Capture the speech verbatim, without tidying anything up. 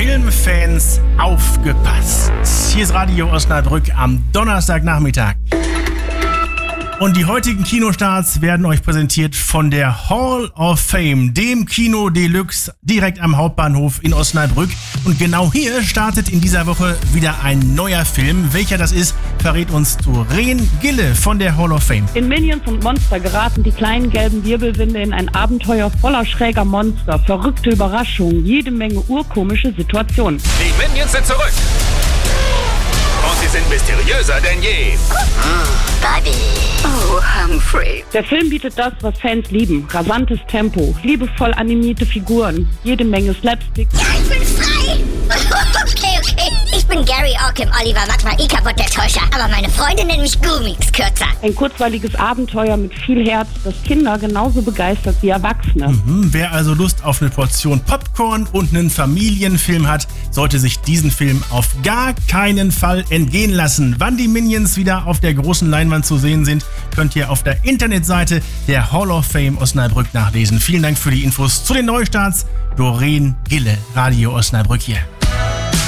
Filmfans, aufgepasst! Hier ist Radio Osnabrück am Donnerstagnachmittag. Und die heutigen Kinostarts werden euch präsentiert von der Hall of Fame, dem Kino Deluxe direkt am Hauptbahnhof in Osnabrück. Und genau hier startet in dieser Woche wieder ein neuer Film. Welcher das ist, verrät uns Doreen Gille von der Hall of Fame. In Minions und Monster geraten die kleinen gelben Wirbelwinde in ein Abenteuer voller schräger Monster, verrückte Überraschungen, jede Menge urkomische Situationen. Die Minions sind zurück! Und sie sind mysteriöser denn je. Oh, Buddy. Oh, Humphrey. Der Film bietet das, was Fans lieben. Rasantes Tempo, liebevoll animierte Figuren, jede Menge Slapstick. Ja, ich bin frei. Okay, okay. Ich bin Gary Orkim Oliver Magma-Ikabot der Täuscher. Aber meine Freunde nennen mich Gumix kürzer. Ein kurzweiliges Abenteuer mit viel Herz, das Kinder genauso begeistert wie Erwachsene. Mhm, wer also Lust auf eine Portion Popcorn und einen Familienfilm hat, sollte sich diesen Film auf gar keinen Fall entgehen lassen. Wann die Minions wieder auf der großen Leinwand zu sehen sind, könnt ihr auf der Internetseite der Hall of Fame Osnabrück nachlesen. Vielen Dank für die Infos zu den Neustarts. Doreen Gille, Radio Osnabrück hier.